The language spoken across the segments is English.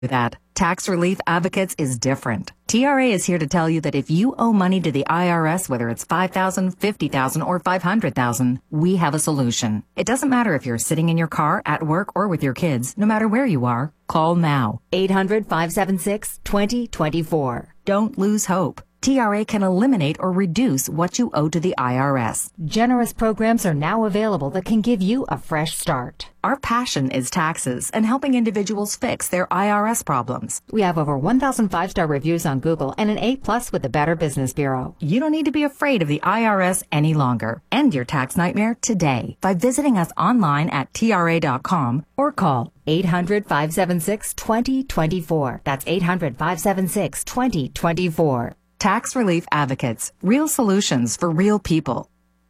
that. Tax Relief Advocates is different. TRA is here to tell you that if you owe money to the IRS, whether it's $5,000, $50,000, or $500,000, we have a solution. It doesn't matter if you're sitting in your car, at work, or with your kids. No matter where you are, call now. 800-576-2024. Don't lose hope. TRA can eliminate or reduce what you owe to the IRS. Generous programs are now available that can give you a fresh start. Our passion is taxes and helping individuals fix their IRS problems. We have over 1,000 five-star reviews on Google and an A+ with the Better Business Bureau. You don't need to be afraid of the IRS any longer. End your tax nightmare today by visiting us online at TRA.com or call 800-576-2024. That's 800-576-2024. Tax Relief Advocates. Real solutions for real people.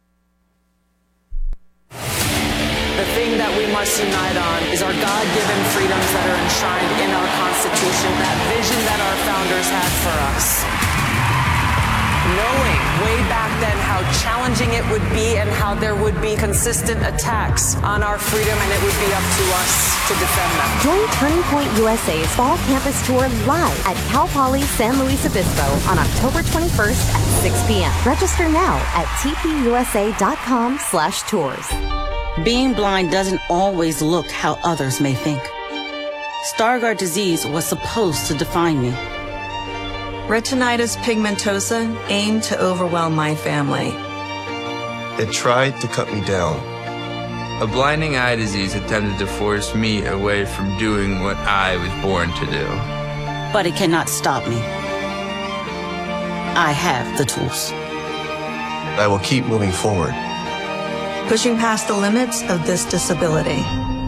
The thing that we must unite on is our God-given freedoms that are enshrined in our Constitution, that vision that our founders had for us. Knowing way back then how challenging it would be and how there would be consistent attacks on our freedom, and it would be up to us to defend them. Join Turning Point USA's Fall Campus Tour live at Cal Poly San Luis Obispo on October 21st at 6 p.m. Register now at tpusa.com/tours. Being blind doesn't always look how others may think. Stargardt disease was supposed to define me. Retinitis pigmentosa aimed to overwhelm my family. It tried to cut me down. A blinding eye disease attempted to force me away from doing what I was born to do. But it cannot stop me. I have the tools. I will keep moving forward. Pushing past the limits of this disability.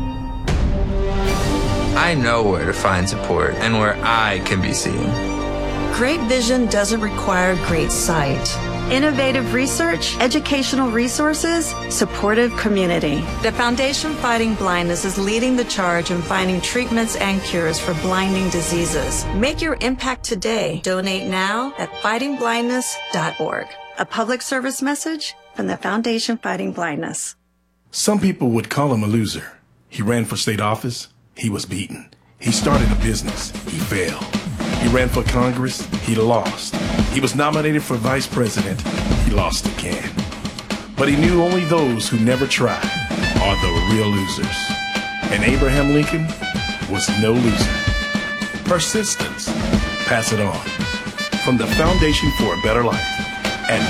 I know where to find support and where I can be seen. Great vision doesn't require great sight. Innovative research, educational resources, supportive community. The Foundation Fighting Blindness is leading the charge in finding treatments and cures for blinding diseases. Make your impact today. Donate now at fightingblindness.org. A public service message from the Foundation Fighting Blindness. Some people would call him a loser. He ran for state office. He was beaten. He started a business. He failed. He ran for Congress. He lost. He was nominated for vice president. He lost again. But he knew only those who never try are the real losers. And Abraham Lincoln was no loser. Persistence. Pass it on. From the Foundation for a Better Life at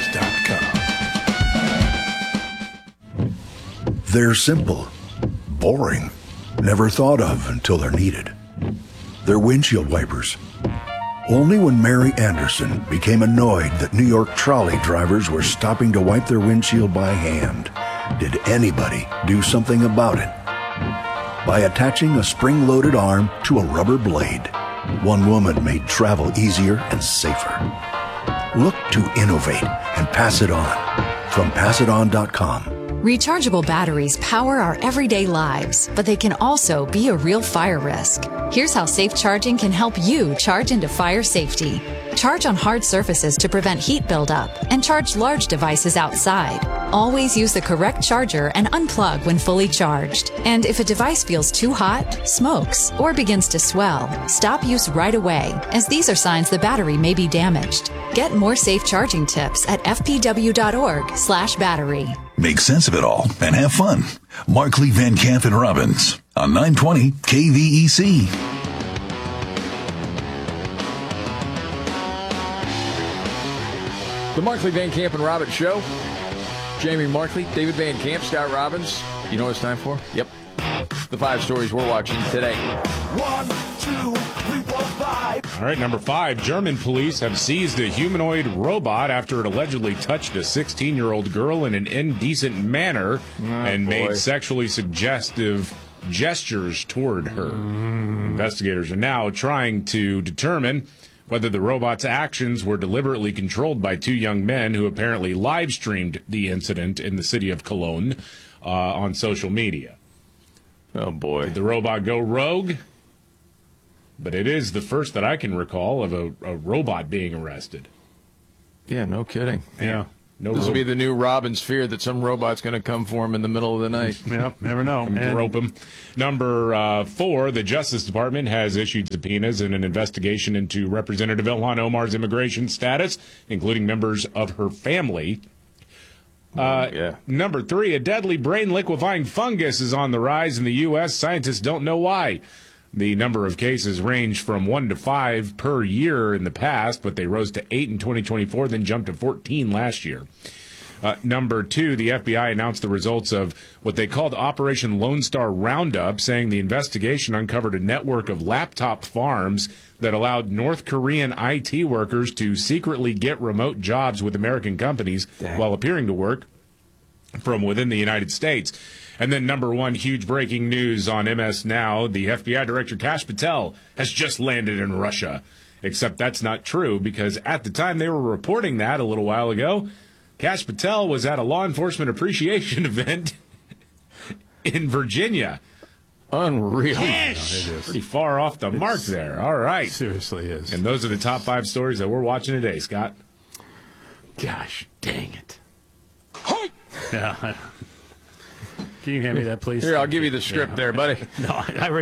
values.com. They're simple, boring, never thought of until they're needed. They're windshield wipers. Only when Mary Anderson became annoyed that New York trolley drivers were stopping to wipe their windshield by hand did anybody do something about it. By attaching a spring-loaded arm to a rubber blade, one woman made travel easier and safer. Look to innovate and pass it on. From passiton.com. Rechargeable batteries power our everyday lives, but they can also be a real fire risk. Here's how safe charging can help you charge into fire safety. Charge on hard surfaces to prevent heat buildup, and charge large devices outside. Always use the correct charger and unplug when fully charged. And if a device feels too hot, smokes, or begins to swell, stop use right away, as these are signs the battery may be damaged. Get more safe charging tips at fpw.org/battery. Make sense of it all and have fun. Markley, Van Camp, and Robbins on 920 KVEC. The Markley, Van Camp, and Robbins Show. Jamie Markley, David Van Camp, Scott Robbins. You know what it's time for? Yep. The 5 stories we're watching today. 1, 2, 3, 4, 5. All right, number 5. German police have seized a humanoid robot after it allegedly touched a 16-year-old girl in an indecent manner made sexually suggestive gestures toward her. Investigators are now trying to determine whether the robot's actions were deliberately controlled by 2 young men who apparently live-streamed the incident in the city of Cologne on social media. Oh, boy. Did the robot go rogue? But it is the first that I can recall of a robot being arrested. Yeah, no kidding. Yeah. This will be the new Robin's fear that some robot's going to come for him in the middle of the night. Yeah, never know. And rope him. Number 4, the Justice Department has issued subpoenas in an investigation into Representative Ilhan Omar's immigration status, including members of her family. Number 3, a deadly brain liquefying fungus is on the rise in the U.S. Scientists don't know why. The number of cases ranged from 1 to 5 per year in the past, but they rose to 8 in 2024, then jumped to 14 last year. Number 2, the FBI announced the results of what they called Operation Lone Star Roundup, saying the investigation uncovered a network of laptop farms that allowed North Korean IT workers to secretly get remote jobs with American companies while appearing to work from within the United States. And then number 1, huge breaking news on MS Now. The FBI Director Kash Patel has just landed in Russia. Except that's not true, because at the time they were reporting that a little while ago, Kash Patel was at a law enforcement appreciation event in Virginia. Unreal. Yes. It is pretty far off the mark there. All right. Seriously is. And those are the top 5 stories that we're watching today, Scott. Gosh, dang it. Yeah. Can you hand me that, please? Here, I'll give you the script there, buddy. No,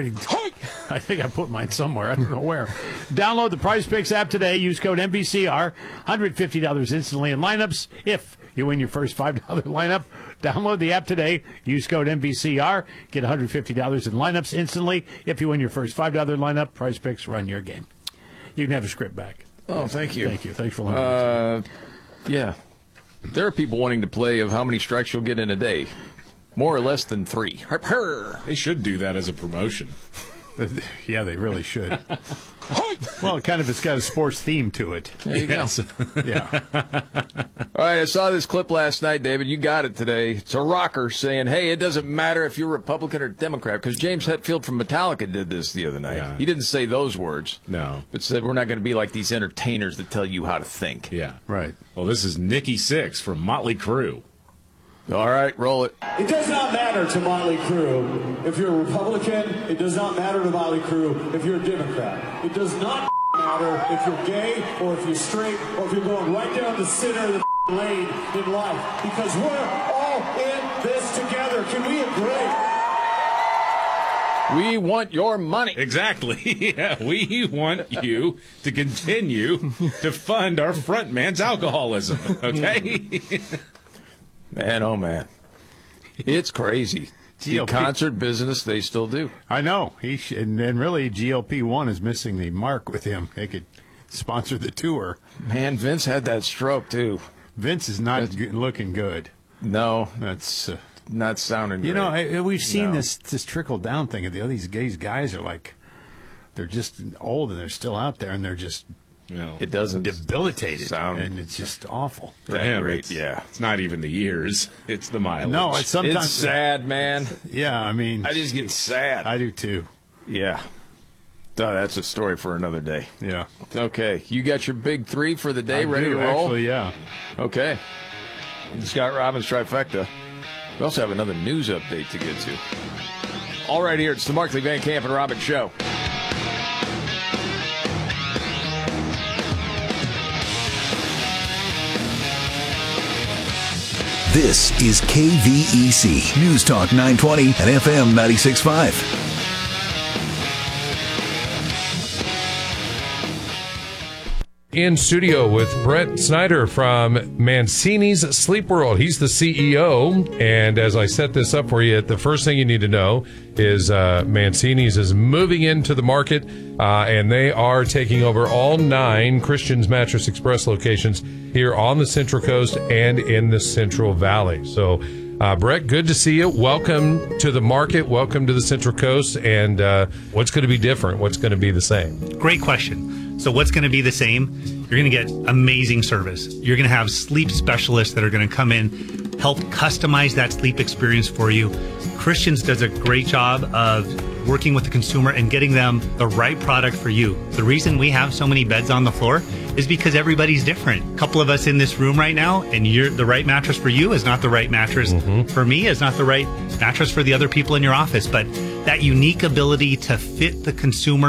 I think I put mine somewhere. I don't know where. Download the Prize Picks app today. Use code NBCR. $150 instantly in lineups. If you win your first $5 lineup, download the app today. Use code NBCR. Get $150 in lineups instantly. If you win your first $5 lineup, Prize Picks, run your game. You can have a script back. Oh, thank you. Thank you. Thanks for learning. Yeah. There are people wanting to play of how many strikes you'll get in a day. More or less than 3. They should do that as a promotion. Yeah, they really should. Well, it's got a sports theme to it. There you go. Yeah. All right, I saw this clip last night, David. You got it today. It's a rocker saying, hey, it doesn't matter if you're Republican or Democrat, because James Hetfield from Metallica did this the other night. Yeah. He didn't say those words. No. But said we're not going to be like these entertainers that tell you how to think. Yeah. Right. Well, this is Nikki Sixx from Motley Crue. All right, roll it. It does not matter to Motley Crue if you're a Republican. It does not matter to Motley Crue if you're a Democrat. It does not matter if you're gay or if you're straight or if you're going right down the center of the lane in life, because we're all in this together. Can we agree? We want your money. Exactly. Yeah, we want you to continue to fund our front man's alcoholism, okay? Man, oh, man. It's crazy. The concert business, they still do. I know. And really, GLP-1 is missing the mark with him. They could sponsor the tour. Man, Vince had that stroke, too. Vince is not looking good. No. That's not sounding good. You know, we've seen this trickle-down thing. These guys are like, they're just old and they're still out there and they're just... it doesn't debilitated, sound, and it's just awful. For him, it's not even the years; it's the mileage. No, it's sad, man. Yeah, I mean, I just get sad. I do too. Yeah, that's a story for another day. Yeah. Okay, you got your big 3 for the day ready to roll? Actually, yeah. Okay. Scott Robbins trifecta. We also have another news update to get to. All right, here it's the Markley, Van Camp, and Robbins Show. This is KVEC News Talk 920 and FM 96.5. In studio with Brett Snyder from Mancini's Sleep World. He's the CEO, and as I set this up for you, the first thing you need to know is Mancini's is moving into the market, and they are taking over all 9 Christian's Mattress Express locations here on the Central Coast and in the Central Valley. So, Brett, good to see you. Welcome to the market. Welcome to the Central Coast. And what's going to be different? What's going to be the same? Great question. So what's going to be the same? You're going to get amazing service. You're going to have sleep specialists that are going to come in, help customize that sleep experience for you. Christians does a great job of working with the consumer and getting them the right product for you. The reason we have so many beds on the floor is because everybody's different. A couple of us in this room right now, and the right mattress for you is not the right mattress for me, is not the right mattress for the other people in your office. But that unique ability to fit the consumer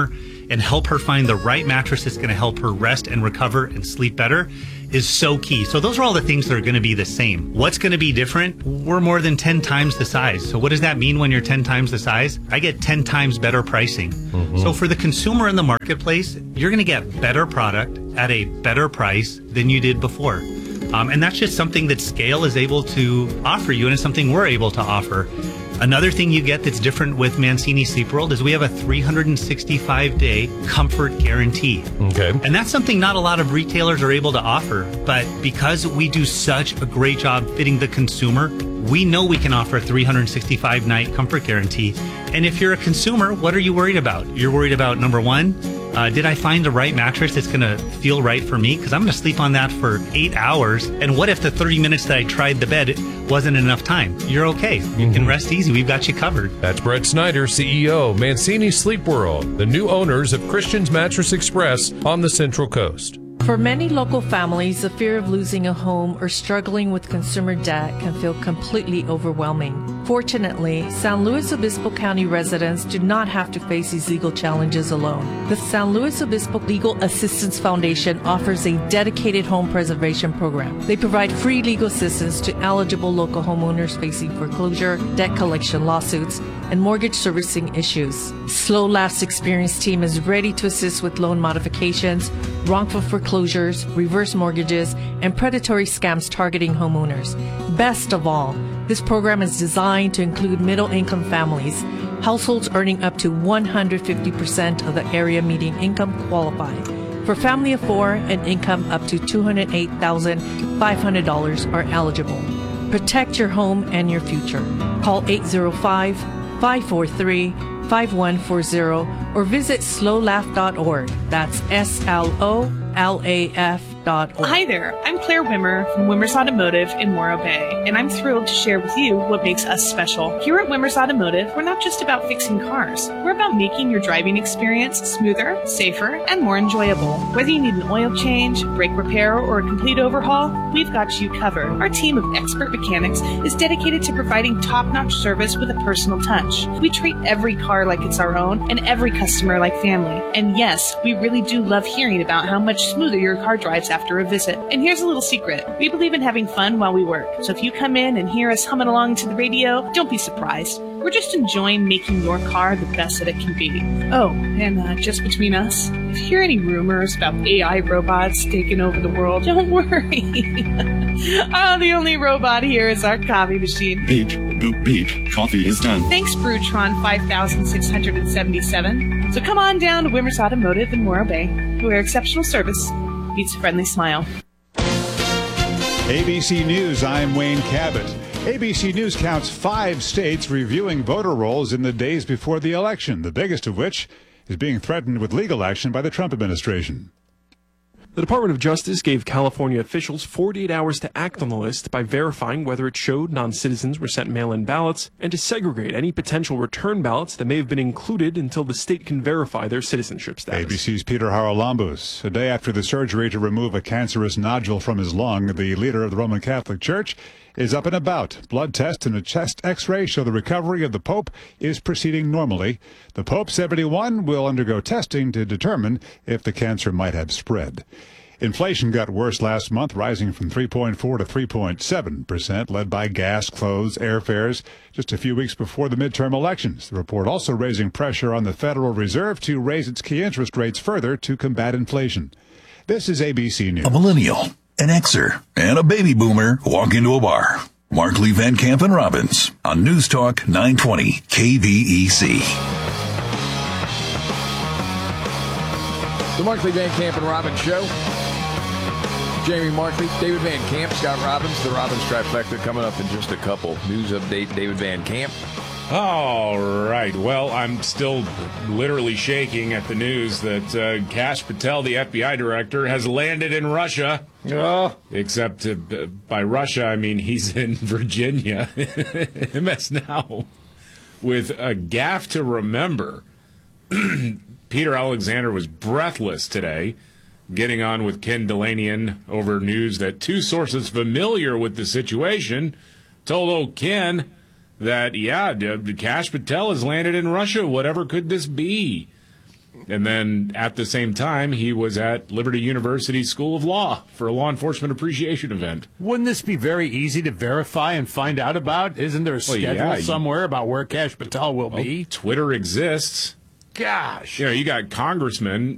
and help her find the right mattress that's going to help her rest and recover and sleep better is so key. So those are all the things that are going to be the same. What's going to be different? We're more than 10 times the size. So what does that mean when you're 10 times the size? I get 10 times better pricing. So for the consumer in the marketplace, you're going to get better product at a better price than you did before. And that's just something that scale is able to offer you, and it's something we're able to offer. Another thing you get that's different with Mancini Sleep World is we have a 365-day comfort guarantee. Okay. And that's something not a lot of retailers are able to offer. But because we do such a great job fitting the consumer, we know we can offer a 365-night comfort guarantee. And if you're a consumer, what are you worried about? You're worried about, number one, did I find the right mattress that's going to feel right for me? Because I'm going to sleep on that for 8 hours. And what if the 30 minutes that I tried the bed wasn't enough time? You're okay. You can rest easy. We've got you covered. That's Brett Snyder, CEO, Mancini Sleep World, the new owners of Christian's Mattress Express on the Central Coast. For many local families, the fear of losing a home or struggling with consumer debt can feel completely overwhelming. Fortunately, San Luis Obispo County residents do not have to face these legal challenges alone. The San Luis Obispo Legal Assistance Foundation offers a dedicated home preservation program. They provide free legal assistance to eligible local homeowners facing foreclosure, debt collection lawsuits, and mortgage servicing issues. Slow Laugh's experienced team is ready to assist with loan modifications, wrongful foreclosures, reverse mortgages, and predatory scams targeting homeowners. Best of all, this program is designed to include middle-income families. Households earning up to 150% of the area median income qualify. For family of 4 and income up to $208,500 are eligible. Protect your home and your future. Call 805-543-5140 or visit slowlaugh.org. That's SLOLAF.org. Hi there, I'm Claire Wimmer from Wimmer's Automotive in Morro Bay, and I'm thrilled to share with you what makes us special. Here at Wimmer's Automotive, we're not just about fixing cars. We're about making your driving experience smoother, safer, and more enjoyable. Whether you need an oil change, brake repair, or a complete overhaul, we've got you covered. Our team of expert mechanics is dedicated to providing top-notch service with a personal touch. We treat every car like it's our own and every customer like family. And yes, we really do love hearing about how much smoother your car drives after a visit. And here's a little secret. We believe in having fun while we work. So if you come in and hear us humming along to the radio, don't be surprised. We're just enjoying making your car the best that it can be. Oh, and just between us, if you hear any rumors about AI robots taking over the world, don't worry. The only robot here is our coffee machine. Beep, boop, beep. Coffee is done. Thanks, Brewtron 5677. So come on down to Wimmer's Automotive in Morro Bay, where exceptional service meets a friendly smile. ABC News, I'm Wayne Cabot. ABC News counts 5 states reviewing voter rolls in the days before the election, the biggest of which is being threatened with legal action by the Trump administration. The Department of Justice gave California officials 48 hours to act on the list by verifying whether it showed non-citizens were sent mail-in ballots and to segregate any potential return ballots that may have been included until the state can verify their citizenship status. ABC's Peter Haralambous. A day after the surgery to remove a cancerous nodule from his lung, the leader of the Roman Catholic Church is up and about. Blood tests and a chest x-ray show the recovery of the Pope is proceeding normally. The Pope, 71, will undergo testing to determine if the cancer might have spread. Inflation got worse last month, rising from 3.4 to 3.7%, led by gas, clothes, airfares, just a few weeks before the midterm elections. The report also raising pressure on the Federal Reserve to raise its key interest rates further to combat inflation. This is ABC News. A millennial, an Xer, and a baby boomer walk into a bar. Markley, Van Camp, and Robbins on News Talk 920 KVEC. The Markley, Van Camp, and Robbins Show. Jamie Markley, David Van Camp, Scott Robbins, the Robbins trifecta coming up in just a couple. News update, David Van Camp. All right. Well, I'm still literally shaking at the news that Kash Patel, the FBI director, has landed in Russia. Oh. Except by Russia, I mean he's in Virginia. MS Now. With a gaffe to remember. Peter Alexander was breathless today, getting on with Ken Delanian over news that 2 sources familiar with the situation told old Ken that, yeah, Kash Patel has landed in Russia. Whatever could this be? And then at the same time, he was at Liberty University School of Law for a law enforcement appreciation event. Wouldn't this be very easy to verify and find out about? Isn't there a schedule somewhere about where Kash Patel will be? Twitter exists. Gosh. You got congressmen